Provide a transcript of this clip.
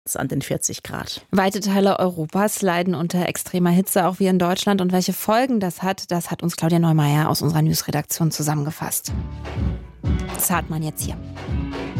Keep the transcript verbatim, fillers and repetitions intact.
an den vierzig Grad. Weite Teile Europas leiden unter extremer Hitze, auch wir in Deutschland. Und welche Folgen das hat, das hat uns Claudia Neumeier aus unserer Newsredaktion zusammengefasst. Das hat man jetzt hier.